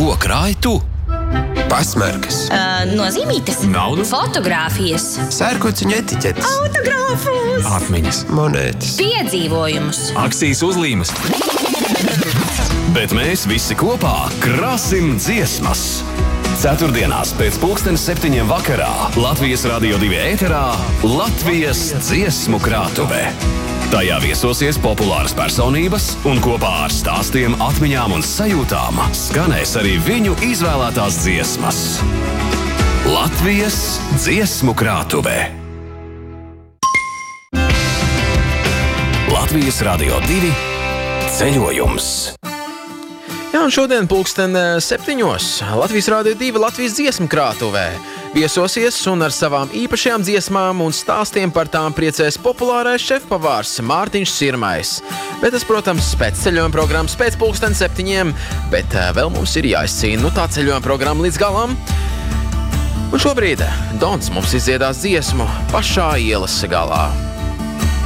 Ko krāj tu? Pasmarkas. Nozīmītes. Naudu. Fotogrāfijas. Sērkociņu etiķetes. Autogrāfus. Atmiņas. Monētas. Piedzīvojumus. Akcijas uzlīmes. Bet mēs visi kopā krāsim dziesmas. Ceturtdienās pēc 7:00 vakarā Latvijas Radio 2 ēterā Latvijas dziesmu krātuve. Tajā viesosies populāras personības un kopā ar stāstiem, atmiņām un sajūtām skanēs arī viņu izvēlētās dziesmas. Latvijas dziesmu krātuve. Latvijas Radio 2 ceļojums. Jā, un šodien 7:00 Latvijas Radio 2 Latvijas dziesmu krātuvē viesosies un ar savām īpašajām dziesmām un stāstiem par tām priecēs populārais šefpavārs Mārtiņš Sirmais. Bet tas, protams, pēc ceļojuma programmas pēc 7:00, bet vēl mums ir jāizcīna tā ceļojuma programma līdz galam. Un šobrīd Dons mums izdziedās dziesmu Pašā ielas galā.